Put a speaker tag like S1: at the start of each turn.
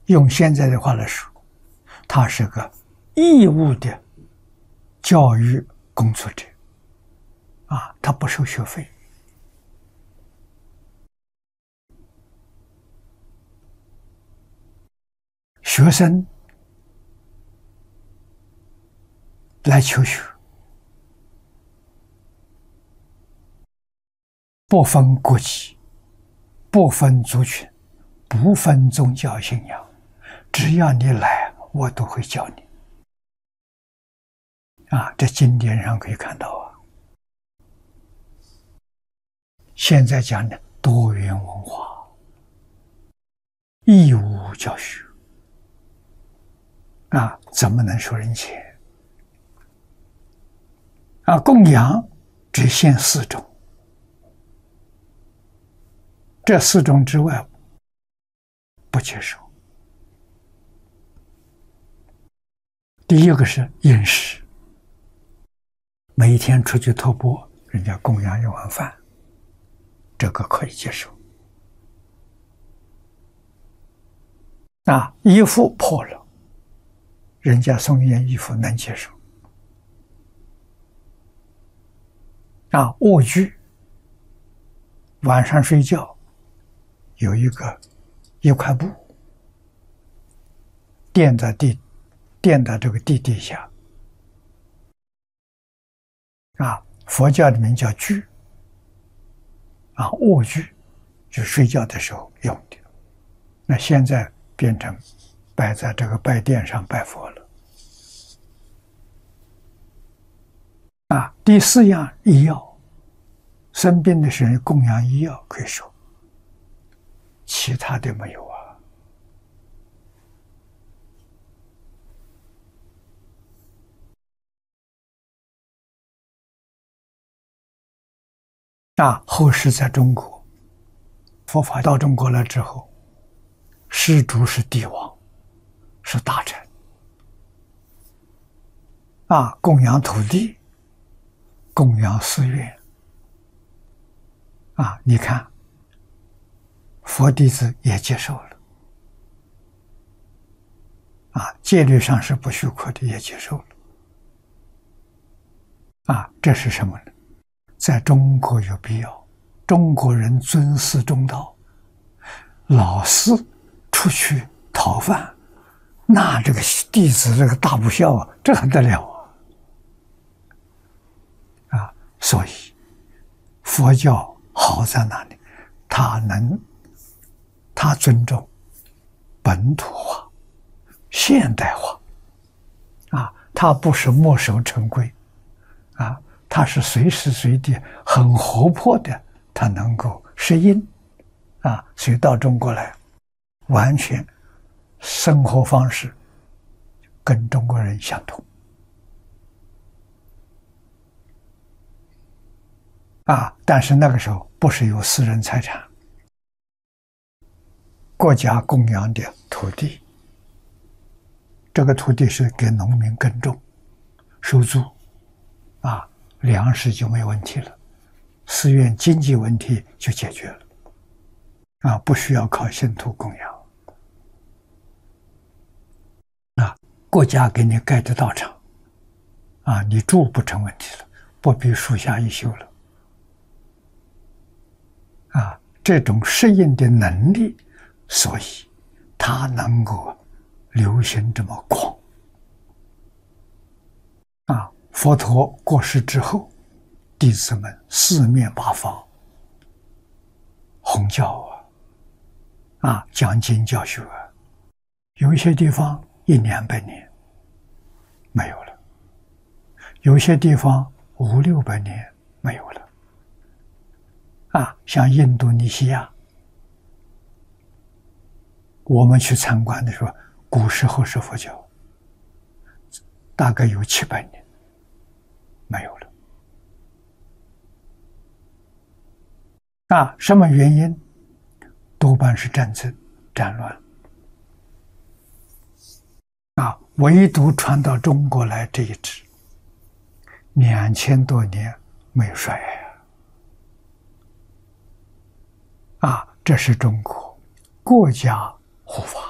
S1: 用现在的话来说，他是个义务的教育工作者啊，他不收学费。学生来求学，不分国籍，不分族群，不分宗教信仰，只要你来，我都会教你。啊，这经典上可以看到啊。现在讲的多元文化，义务教学，啊，怎么能说人钱？啊，供养只限4种，这4种之外不接受。第一个是饮食，每一天出去托钵，人家供养1碗饭，这个可以接受。啊，衣服破了，人家送1件衣服能接受。啊，卧具，晚上睡觉有一块布垫在这个地底下。啊，佛教里面叫具。啊，卧具就睡觉的时候用的，那现在变成摆在这个拜垫上拜佛了。啊，第4样医药，生病的时候供养医药可以收，其他的没有啊。啊，后世在中国，佛法到中国来之后，施主是帝王，是大臣，啊，供养土地，供养寺院。啊，你看，佛弟子也接受了。啊，戒律上是不许可的，也接受了。啊，这是什么呢？在中国有必要，中国人尊师重道，老师出去讨饭，那这个弟子这个大不孝啊，这还得了啊！啊，所以佛教好在哪里？他尊重本土化、现代化，啊，他不是墨守成规，啊。他是随时随地很活泼的，他能够适应，啊，所以到中国来，完全生活方式跟中国人相同，啊，但是那个时候不是有私人财产，国家供养的土地，这个土地是给农民耕种、收租，啊。粮食就没问题了，寺院经济问题就解决了，啊，不需要靠信徒供养，啊，国家给你盖的道场，啊，你住不成问题了，不必树下一宿了，啊，这种适应的能力，所以它能够流行这么广，啊。佛陀过世之后，弟子们四面八方弘教啊，讲经教学啊，有一些地方100-200年没有了，有些地方500-600年没有了，啊，像印度尼西亚，我们去参观的时候，古时候是佛教，大概有700年。没有了，啊，什么原因？多半是战争、战乱，啊，唯独传到中国来这一支，2000多年没有衰啊，这是中国国家护法。